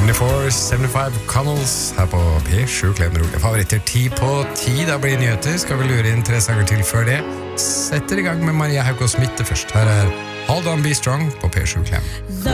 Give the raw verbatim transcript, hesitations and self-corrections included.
syvtifire syvtifem Connells her på P sju Klemmer Rolig. Favoritter ti på ti, da blir nyheter. Skal vi lure inn tre sanger til før det? Setter i gang med Maria Haukås Mitte først. Her er Hold On Be Strong på P sju Klemmer.